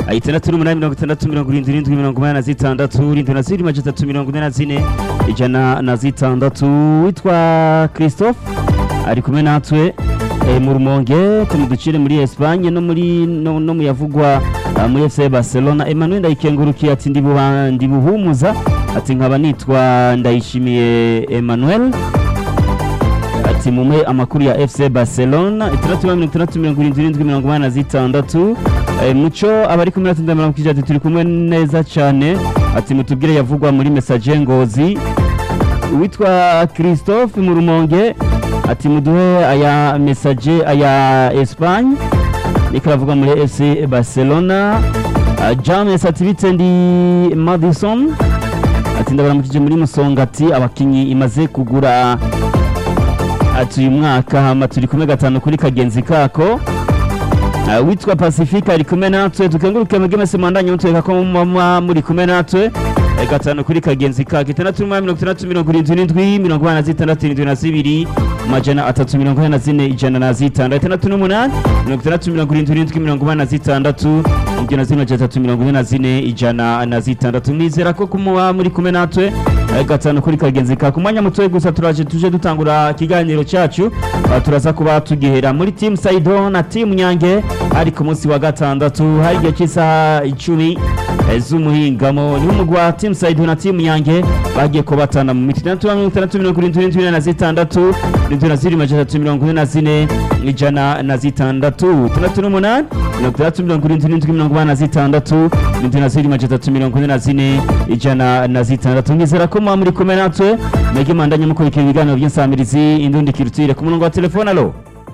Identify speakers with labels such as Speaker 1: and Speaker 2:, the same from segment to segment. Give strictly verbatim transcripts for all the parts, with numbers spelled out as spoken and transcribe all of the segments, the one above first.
Speaker 1: itandatu n'umunani mirongo itandatu mirongo irindwi irindwi mirongo umunani na zitandatu irindwi na zibiri majana atatu mirongo ine na zine ijana na zitandatu. Witwa Christophe ari kumwe natwe e, mu Rumonge tumuducire muri Espagne no muri no, no muyavugwa uh, muri F C Barcelona. Emmanuel Ndayikengurukiye ati ndi buhandi buhumuza ati nkaba nitwa Ndayishimiye Emmanuel ati mumwe amakuru ya F C Barcelona itandatu mirongo itandatu mirongo irindwi irindwi mirongo umunani na zitandatu. E, muco abari kumwe natwe ndamara kujya turi kumwe neza cyane ati mutubwire yavugwa muri message Ngozi. Witwa Christophe mu Rumonge ati muduhe aya message aya Espagne nikaravuga muri F C Barcelona. uh, James ati bitsendi Madison ati ndabaramukije muri Musongati abakinyi imaze kugura ati uyu mwaka hama turi kumwe gatanu kuri kagenzi kako. Uh, witwa Pacifica ari kumwe natwe tukenguruke mugeme mandanye mutweka ko mama muri kumwe natwe gatanu kuri kagenzi kako. itandatu mirongo itandatu mirongo irindwi n'indwi mirongo ine na zitandatu irindwi na zibiri majana atatu mirongo ine na zine ijana na zitandatu. itandatu n'umunani mirongo itandatu mirongo irindwi n'indwi mirongo ine na zitandatu ijana na zine majana atatu mirongo ine na zine ijana na zitandatu. Nizera ko kumuba muri kumwe natwe gatanu kuri kagenzi kako. Mwanya mutoye gusa turaje tuje dutangura kiganiro cyacu turaza kuba tugihera muri team Saido na team Nyange ari ku munsi wa gatandatu hari gihe cy'isaha icumi z'umuhingamo. Ni umugwa team Saido na team Nyange bagiye ko batana mu miti mirongo itandatu mirongo irindwi n'indwi na zitandatu irindwi na zibiri majana atatu mirongo ine na zine ijana na zitandatu. itandatu n'umunani mirongo itandatu mirongo irindwi n'indwi mirongo ine na zitandatu irindwi na zibiri majana atatu mirongo ine na zine ijana na zitandatu. Nizera ko muri kumwe natwe mwege mandanye mukurikira ibiganiro by'insamirizi Indundi Culture ku murongo wa telefone. Alo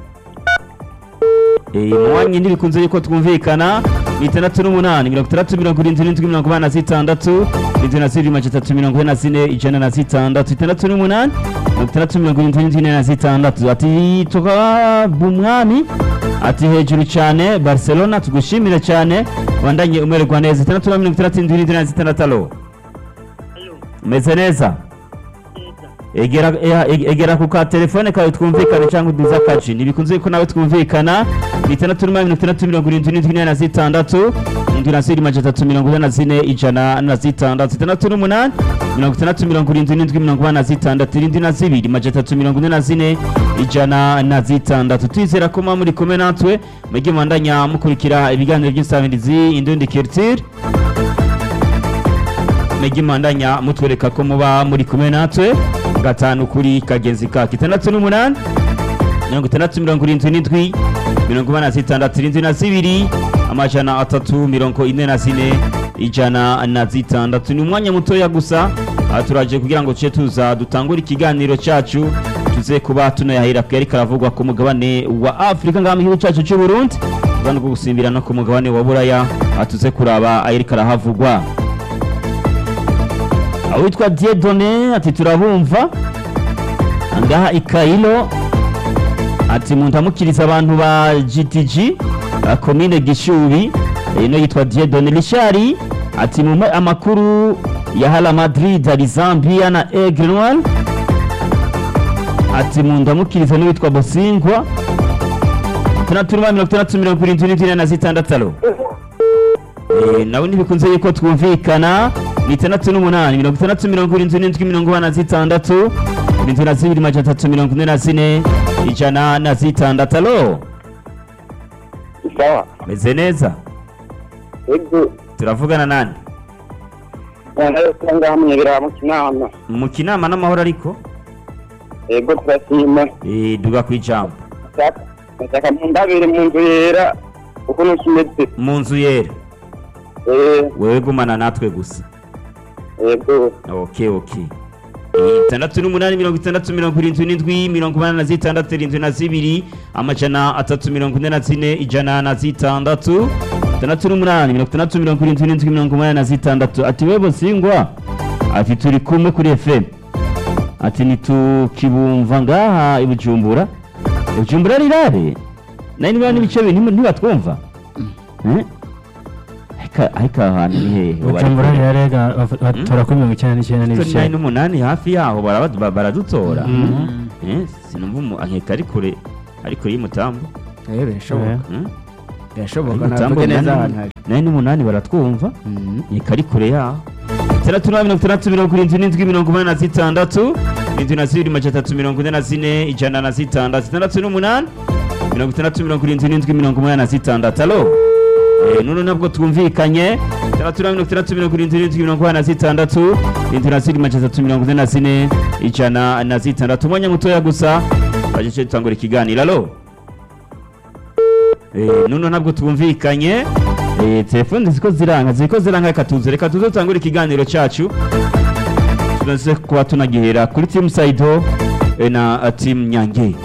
Speaker 1: eh mwanye ndibikunze yuko twumvikana itandatu n'umunani mirongo itandatu mirongo irindwi n'indwi mirongo ine na zitandatu irindwi na zibiri majana atatu mirongo ine na zine ijana na zitandatu. itandatu n'umunani mirongo itandatu mirongo irindwi n'indwi na zitandatu. Ati tuka bumwami ati hejuru cyane Barcelona tugushimira cyane wandanye umererwa neza. itandatu mirongo itandatu n'indwi na zitandatu. Alo meze neza egera egera ku ka telefone kawe twumvikana cyangwa uduza kaci nibikunze ko nawe twumvikana. itandatu mirongo itandatu mirongo irindwi n'indwi na zitandatu irindwi na zibiri majana atatu mirongo ine na zine ijana na zitandatu. itandatu n'umunani mirongo itandatu mirongo irindwi n'indwi mirongo ine na zitandatu irindwi na zibiri majana atatu mirongo ine na zine ijana na zitandatu. Twizera ko muri kumwe natwe mwege mandanya mukurikira ibiganiro by'insamirizi Indundi Culture mwege mandanya mutwereka ko muba muri kumwe natwe gatanu kuri kagenzi kako. itandatu n'umunani mirongo itandatu mirongo irindwi n'indwi mirongo ine na zitandatu irindwi na zibiri amajana atatu mirongo ine na zine ijana na zitandatu. Ni umwanya mutoya gusa turaje kugira ngo tuce tuza dutangure ikiganiro cyacu tuze kuba tunayahira ko yari karavugwa ku mugabane wa Afrika ngaha mu gihugu cyacu cy'u Burundi tuzana gusimbira no ku mugabane wa Buraya atuze kuraba ayiri karahavugwa. Awitwa Dieudonné ati turabumva ngaha ikailo ati muntamukiriza abantu ba G T G commune Gishubi ino yitwa Dieudonné. Richard ati mu amakuru ya Hala Madrid ari Zambia na Aigle Noir ati muntamukiriza no yitwa Bosingwa. itandatu mirongo itandatu mirongo irindwi n'indwi na zitandatu. Alo eh nawe nibikunze yuko twumvikana ni itandatu n'umunani mirongo itandatu mirongo irindwi n'indwi mirongo ine na zitandatu irindwi na zibiri majana atatu mirongo ine na zine ijana na zitandatu. Alo
Speaker 2: sawa
Speaker 1: meze neza
Speaker 2: ego
Speaker 1: turavugana nani
Speaker 2: nayo tanga munyegera mu kinama
Speaker 1: mu kinama n'amahoro ariko
Speaker 2: ego turashima
Speaker 1: eh duga kwijambo
Speaker 2: nataka mundabire mu nzu yera uko nukimeze
Speaker 1: mu nzu yera
Speaker 2: eh
Speaker 1: wewe gumana natwe gusa
Speaker 2: ego
Speaker 1: okay okay. itandatu n'umunani mirongo itandatu mirongo irindwi n'indwi mirongo ine na zitandatu irindwi na zibiri amajana atatu mirongo ine na zine ijana na zitandatu. itandatu n'umunani mirongo itandatu mirongo irindwi n'indwi mirongo ine na zitandatu. Ati wewe Bosingwa ati turi kumwe kuri F M ati nitukibumva ngaha i Bujumbura. Bujumbura rirare nani bani bice ntibatwumva eh Aika ahantu ni hehe
Speaker 3: Bujumbura rirarega batora kuri mirongo icyenda n'icyenda n'ibice
Speaker 1: nine n'umunani hafi yaho baradutora eh sinumva mu ankeka ari kure ariko y'umutambo
Speaker 3: eh birashoboka birashoboka
Speaker 1: navuga
Speaker 3: neza ahantu
Speaker 1: nayo n'umunani baratwumva ni kari kure yaho itandatu na mirongo itandatu mirongo irindwi n'indwi mirongo umunani na zitandatu irindwi na zibiri majana atatu mirongo ine na zine ijana na zitandatu itandatu n'umunani mirongo itandatu mirongo irindwi n'indwi mirongo umunani na zitandatu alo none nabwo twumvikanye itandatu na mirongo itandatu mirongo irindwi n'indwi mirongo umunani na zitandatu irindwi na zibiri majana atatu mirongo ine na zine ijana na zitandatu umwanya mutoya gusa baje tutangura ikiganiro alo none nabwo twumvikanye telefone ziko ziranga ziko ziranga reka tuze reka tuze tutangura ikiganiro cyacu tunaze kuba tunagihera kuri team Saido na team Nyange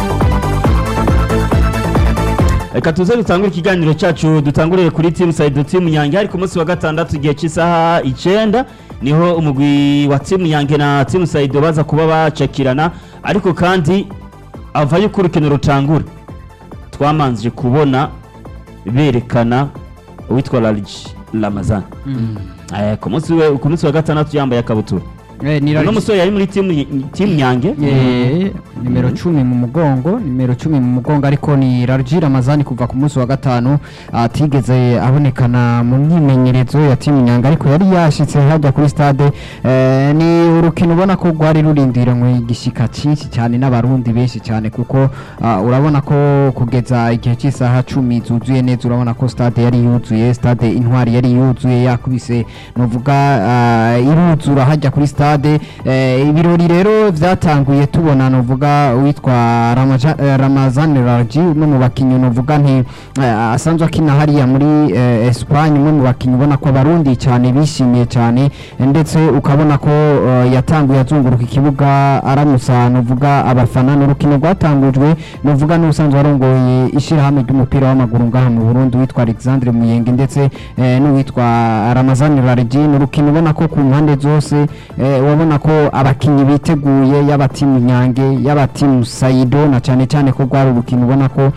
Speaker 1: reka tuze dutangura ikiganiro cyacu dutangurire kuri team Saido team Nyange ari ku munsi wa gatandatu igihe cy'isaha icenda niho umugwi wa team Nyange na team Saido baza kuba bacakirana ariko kandi avayo ku rukino rutangura twamanze kubona berekana uwitwa Large Ramazan eh ku munsi we ku munsi wa gatandatu yambaye akabutura eh ni Large umusore yari muri team team Nyange
Speaker 4: eh nimero cumi mu mugongo nimero cumi mu mugongo ariko ni Large Ramazan kuva ku munsi wa gatanu atigeze abonekana mu myimenyerezo ya team Nyange ariko yari yashitse hajya kuri stade eh ni urukino ubona ko rwari rurindiranywe igishika cyinshi cyane n'abarundi benshi cyane kuko urabona ko kugeza igihe cy'isaha cumi zuzuye neza urabona ko stade yari yuzuye stade Intwari yari yuzuye yakubise novuga iruzura hajya kuri stade ibirori rero byatanguye tubona novuga witwa Ramazan Large no mu bakinyi novuga nti asanzwe akina hariya muri Espagne mu bakinyi ubona ko abarundi cyane bishimiye cyane ndetse ukabona ko yatanguye azunguruka ikibuga aramusa novuga abafana n'urukino rwatangujwe novuga n'usanzwe warongoye ishirahamwe ry'umupira w'amaguru ngaha mu Burundi witwa Alexandre Muyenge ndetse n'uwitwa Ramazan Large n'urukino ubona ko ku mpande zose wabona ko abakinyi biteguye y'abatimu Nyange y'abatimu Saido na cyane cyane ko rwari urukino ubona ko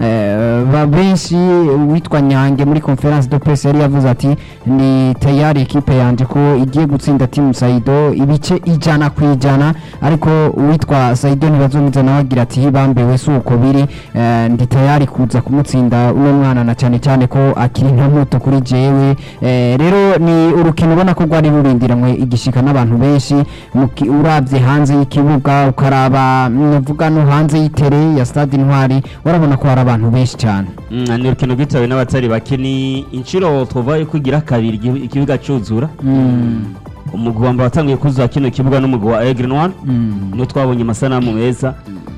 Speaker 4: benshi witwa Nyange muri conference de presse yari yavuze ati ni tayari equipe yanje ko igiye gutsinda timu Saido ibice ijana kwijana ariko witwa Saido ntibazomiza nawe agira ati hibambewe suko biri ndi tayari kuza kumutsinda uno mwana na cyane cyane ko akiri nta muto kuri jewe rero ni urukino ubona ko rwari rurindiranwe igishika n'abantu benshi urabye hanze y'ikibuga ukaraba navuga no hanze y'itere ya stade Intwari warabona ko hari abantu benshi cyane
Speaker 1: ni urukino rwitawe n'abatari bake ni inshiro tuvaye kugira kabiri ikibuga cyuzura umugwi wamba watangiye kuzuza kino kibuga n'umugwi wa Aigle Noir no twabonye amasanamu meza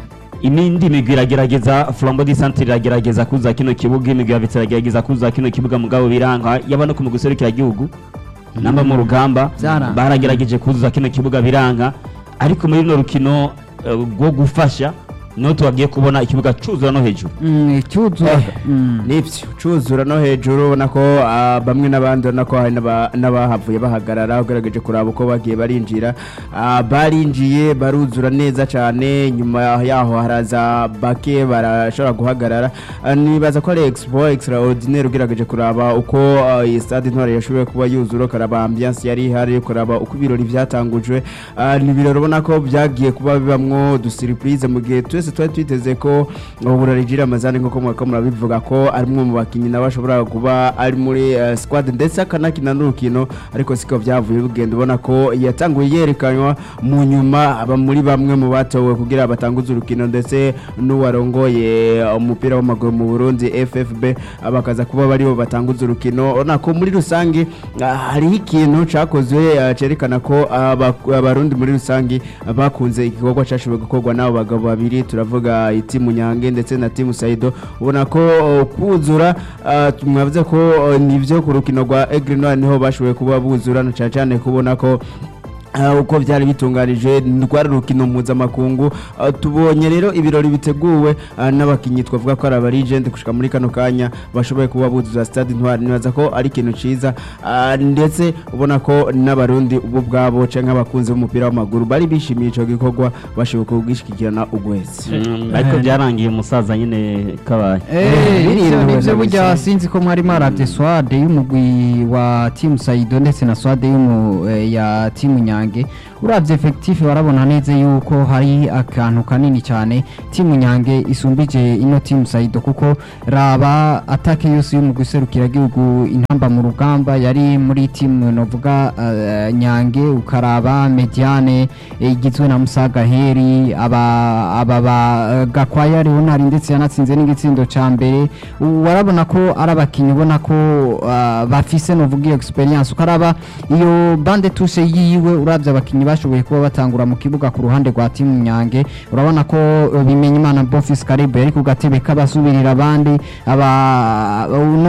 Speaker 1: imindi migwi iragerageza Flambeau du Centre iragerageza kuzuza kino kibuga imigwi ya Vitara iragerageza kuzuza kino kibuga mugabo biranga yabana ku mugwi serukira gihugu namba mu rugamba baragerageje kuzuza kino kibuga biranga ariko muri no rukino rwo gufasha no tubagiye kubona ikibuga cyuzura no hejuru
Speaker 4: mm cyuzura
Speaker 5: nivyo cyuzura no hejuru nako bamwe nabandi nako hari nabahavuye bahagarara ugerageje kuraba uko bagiye barinjira barinjiye baruzura neza cyane nyuma yaho haraza bake barashobora guhagarara nibaza ko ari expo extraordinaire ugerageje kuraba uko stade Intwari yashoboye kuba yuzura karaba ambiance yari hari kuraba uko ibirori byatangujwe ni birori ubona ko byagiye kuba bibamwo du surprise mu gihe twese twari twiteze ko Large Ramazan nko mwaka murabivuga ko ari mwe mu bakinyi nabashobora kuba ari muri squad ndetse akanakina n'urukino ariko siko byavuye bugenda ubona ko yatanguye yerekanywa mu nyuma aba muri bamwe mu batowe kugira batanguze urukino ndetse n'uwarongoye umupira w'amaguru mu Burundi F F B abakaza kuba bari bo batanguze urukino nako muri rusangi hari ikintu cyakozwe cerekana ko abarundi muri rusangi bakunze igikorwa cyashoboye gukorwa nabo bagabo babiri turavuga timu Nyange ndetse na timu Saido ubona ko kuzura tumwavuze ko nivyo ku rukino rwa Aigle Noir niho bashoboye kuba buzura na cyane kubona ko uko byari bitunganije ndwara rukino mpuzamakungu tubonye rero ibirori biteguwe n'abakinyi twavuga ko ari aba legend gushika muri kano kanya bashoboye kuba buzuza stade Intwari nibaza ko ari ikintu ciza ndetse ubona ko n'abarundi ubu bwabo canke abakunze b'umupira w'amaguru bari bishimiye ico gikorwa bashoboye kugishikirana ugwese
Speaker 1: ariko byarangiye umusaza nyine kabaye
Speaker 4: nivyo burya sinzi ko mwari marate swade y'umugwi wa team Saido ndetse na swade y'umu ya team Nyange uravye effectif warabona neza yuko hari akantu kanini cyane timu Nyange isumbije ino timu Saido kuko raba atake yose y'umuguserukira gihugu intamba mu rugamba yari muri timu novuga uh, Nyange ukaraba Mediane igizwe na Musaga Heri aba aba ba uh, Gakwaya Leonard ndetse yanatsinze n'igitsindo ca mbere warabona ko arabakinyi ubona ko uh, bafise novuga experience ukaraba iyo bande touche yiwe uravye abakinyi bashoboye kuba batangura mu kibuga ku ruhande rwa timu Nyange urabona ko uh, bimenya Imana Bonfils Karibu yari ku gatebe kabasubirira abandi aba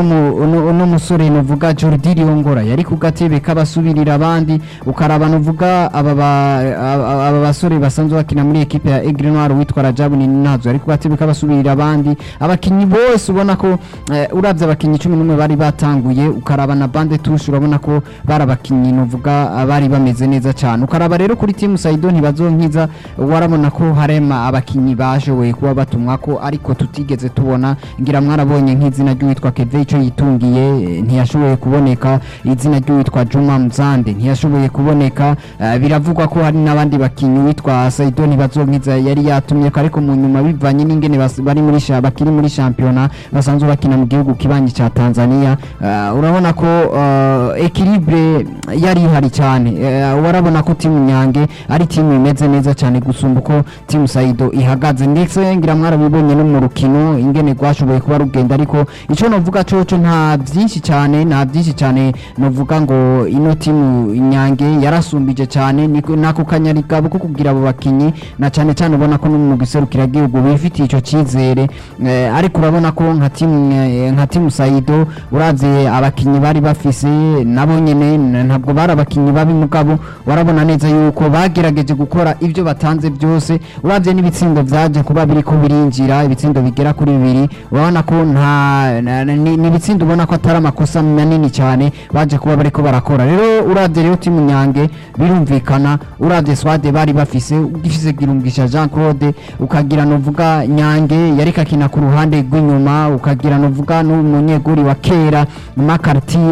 Speaker 4: no musore novuga Jordi Riongora yari ku gatebe kabasubirira abandi ukaraba novuga aba aba basore basanzwe bakina muri equipe ya Aigle Noir witwa Rajabu ni nazo yari ku gatebe kabasubirira abandi abakinyi bose ubona ko uh, uravye abakinyi cumi n'umwe bari batanguye ukaraba na bande touche urabona ko barabakinyi novuga bari bameze neza cyane ukaraba rero kuri timu Saido ntibazonkiza warabona ko harema abakinyi bashoboye kuba batumwa ko ariko tutigeze tubona ngira mwarabonye nk'izina ry'uwitwa Keve ico yitungiye ntiyashoboye kuboneka izina ry'uwitwa Juma Mzande ntiyashoboye kuboneka uh, biravugwa ko hari nabandi bakinyi witwa Saido ntibazonkiza yari yatumye ariko mu nyuma bivanye n'ingene bari muri bakiri muri championnat basanzwe bakina mu gihugu kibanyi ca Tanzania uh, urabona ko uh, equilibre yari hari cyane uh, warabona ko timu Nyange ari timu imeze neza cyane gusumba uko timu Saido ihagaze ndetse ngira mwarabibonye no mu rukino ingene gwashoboye kuba rugenda ariko ico novuga coco nta byinshi cyane nta byinshi cyane novuga ngo ino timu Nyange yarasumbije cyane nako kanyarigabo ko kugira abo bakinyi na cyane cyane ubona ko no mu giserukira gihugu bifitiye ico cizere eh, ariko urabona ko nka timu eh, nka timu Saido uravye abakinyi bari bafise nabo nyene ntabwo bari abakinyi babi mugabo warabona neza yuko bagerageje gukora ibyo batanze byose uravye n'ibitsindo vyaje kuba biri ko birinjira ibitsindo bigera kuri bibiri urabona ko nta n'ibitsindo ubona ko atari amakosa manini cyane baje kuba bariko barakora rero uravye rero timu Nyange birumvikana uravye Swade bari bafise ugifise Girungisha Jean Claude ukagira novuga Nyange yari kakina ku ruhande rw'inyuma ukagira novuga n'umunyeguri wa kera Makarti